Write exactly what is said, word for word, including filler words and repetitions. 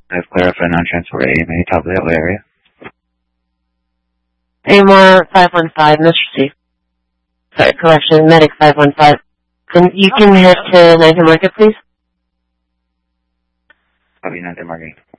I've clarified non-transport A M A, top of the area. A M R five one five, Mister C. Sorry, correction, Medic five one five. And you can head to Nineteen Market, please? Copy, Nineteen Market.